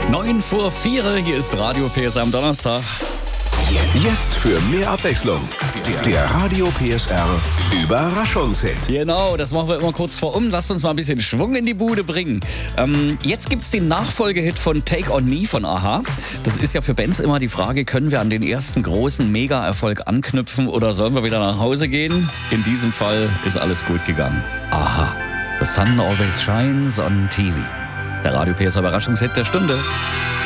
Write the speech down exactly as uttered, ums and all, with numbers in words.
neun vor vier, hier ist Radio P S R am Donnerstag. Jetzt für mehr Abwechslung. Der Radio P S R Überraschungshit. Genau, das machen wir immer kurz vor um. Lasst uns mal ein bisschen Schwung in die Bude bringen. Ähm, jetzt gibt's den Nachfolgehit von Take On Me von a-ha. Das ist ja für Bands immer die Frage, können wir an den ersten großen Mega-Erfolg anknüpfen oder sollen wir wieder nach Hause gehen? In diesem Fall ist alles gut gegangen. a-ha. The sun always shines on T V. Der Radio P S R Überraschungshit der Stunde.